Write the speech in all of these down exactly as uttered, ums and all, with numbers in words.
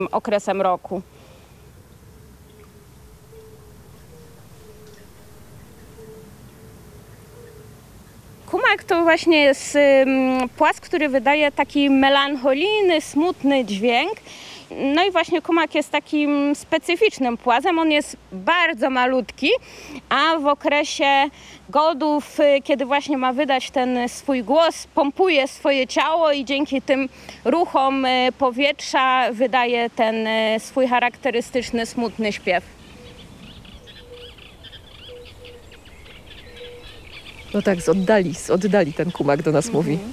okresem roku. Kumak to właśnie jest um, płask, który wydaje taki melancholijny, smutny dźwięk. No i właśnie kumak jest takim specyficznym płazem. On jest bardzo malutki, a w okresie godów, kiedy właśnie ma wydać ten swój głos, pompuje swoje ciało i dzięki tym ruchom powietrza wydaje ten swój charakterystyczny, smutny śpiew. No tak, z oddali, z oddali ten kumak do nas mhm. mówi.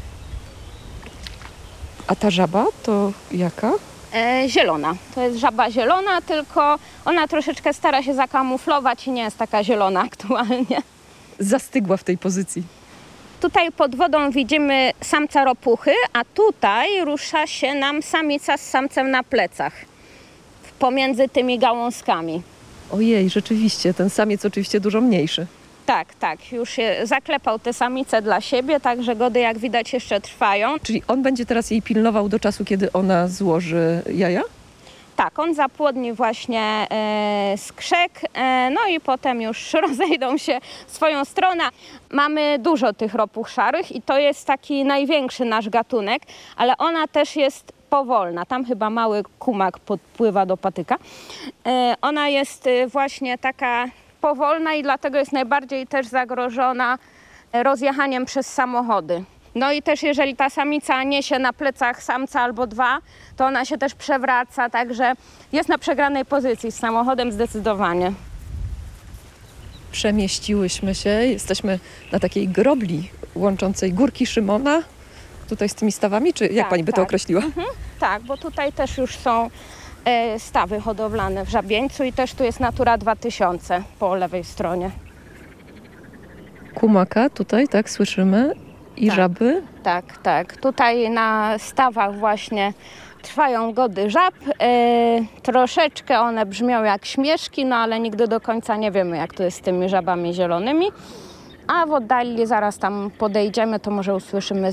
A ta żaba to jaka? E, zielona. To jest żaba zielona, tylko ona troszeczkę stara się zakamuflować i nie jest taka zielona aktualnie. Zastygła w tej pozycji. Tutaj pod wodą widzimy samca ropuchy, a tutaj rusza się nam samica z samcem na plecach, pomiędzy tymi gałązkami. Ojej, rzeczywiście, ten samiec oczywiście dużo mniejszy. Tak, tak, już się zaklepał te samice dla siebie, także gody jak widać jeszcze trwają. Czyli on będzie teraz jej pilnował do czasu, kiedy ona złoży jaja? Tak, on zapłodni właśnie e, skrzek, e, no i potem już rozejdą się w swoją stronę. Mamy dużo tych ropuch szarych i to jest taki największy nasz gatunek, ale ona też jest powolna. Tam chyba mały kumak podpływa do patyka. E, ona jest właśnie taka powolna i dlatego jest najbardziej też zagrożona rozjechaniem przez samochody. No i też jeżeli ta samica niesie na plecach samca albo dwa, to ona się też przewraca, także jest na przegranej pozycji z samochodem zdecydowanie. Przemieściłyśmy się, jesteśmy na takiej grobli łączącej Górki Szymona, tutaj z tymi stawami, czy jak tak, pani by tak. to określiła? Mhm, tak, bo tutaj też już są e, stawy hodowlane w Żabieńcu i też tu jest Natura dwa tysiące po lewej stronie. Kumaka tutaj, tak, słyszymy. I tak, żaby? Tak, tak. Tutaj na stawach właśnie trwają gody żab. E, troszeczkę one brzmią jak śmieszki, no ale nigdy do końca nie wiemy, jak to jest z tymi żabami zielonymi. A w oddali zaraz tam podejdziemy, to może usłyszymy